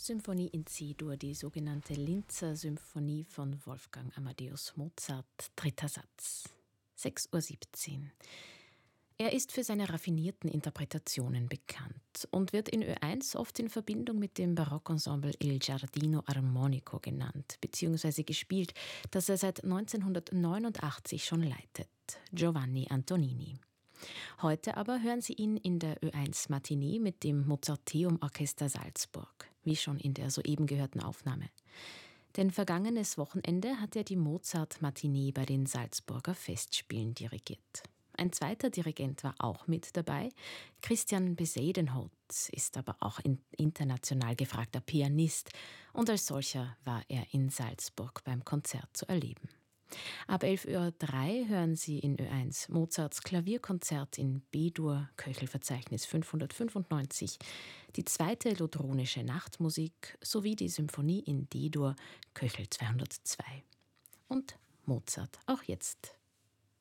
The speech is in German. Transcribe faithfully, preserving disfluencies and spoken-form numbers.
Symphonie in C-Dur, die sogenannte Linzer Symphonie von Wolfgang Amadeus Mozart, dritter Satz. sechs Uhr siebzehn. Er ist für seine raffinierten Interpretationen bekannt und wird in Ö eins oft in Verbindung mit dem Barockensemble Il Giardino Armonico genannt bzw. gespielt, das er seit neunzehnhundertneunundachtzig schon leitet. Giovanni Antonini. Heute aber hören Sie ihn in der Ö eins Matinee mit dem Mozarteum Orchester Salzburg, wie schon in der soeben gehörten Aufnahme. Denn vergangenes Wochenende hat er die Mozart-Matinee bei den Salzburger Festspielen dirigiert. Ein zweiter Dirigent war auch mit dabei. Christian Bezuidenhout ist aber auch ein international gefragter Pianist und als solcher war er in Salzburg beim Konzert zu erleben. Ab elf Uhr drei hören Sie in Ö eins Mozarts Klavierkonzert in B-Dur, Köchelverzeichnis fünfhundertfünfundneunzig, die zweite Lothronische Nachtmusik sowie die Symphonie in D-Dur, Köchel zweihundertzwei. Und Mozart auch jetzt.